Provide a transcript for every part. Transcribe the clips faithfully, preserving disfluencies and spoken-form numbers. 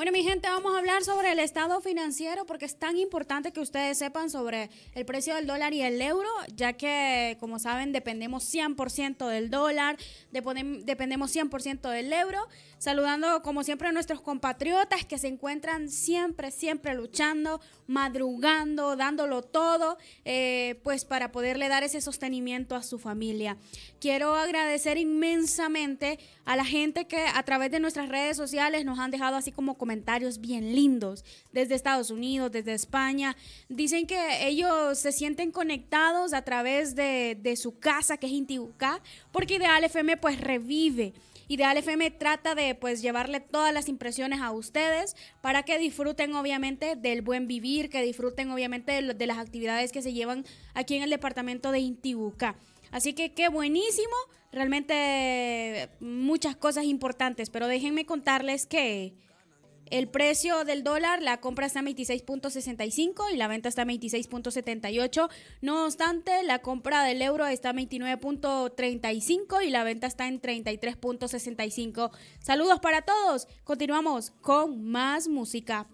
Bueno, mi gente, vamos a hablar sobre el estado financiero porque es tan importante que ustedes sepan sobre el precio del dólar y el euro, ya que, como saben, dependemos cien por ciento del dólar, dependemos cien por ciento del euro. Saludando, como siempre, a nuestros compatriotas que se encuentran siempre, siempre luchando, madrugando, dándolo todo, eh, pues para poderle dar ese sostenimiento a su familia. Quiero agradecer inmensamente a la gente que a través de nuestras redes sociales nos han dejado así como comentarios bien lindos desde Estados Unidos, desde España. Dicen que ellos se sienten conectados a través de, de su casa, que es Intibucá, porque Ideal F M pues revive. Ideal F M trata de pues llevarle todas las impresiones a ustedes para que disfruten obviamente del buen vivir, que disfruten obviamente de, de las actividades que se llevan aquí en el departamento de Intibucá. Así que qué buenísimo, realmente muchas cosas importantes, pero déjenme contarles que el precio del dólar, la compra está en veintiséis punto sesenta y cinco y la venta está en veintiséis punto setenta y ocho. No obstante, la compra del euro está en veintinueve punto treinta y cinco y la venta está en treinta y tres punto sesenta y cinco. Saludos para todos. Continuamos con más música.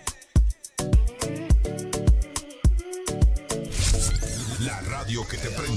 La radio que te prende.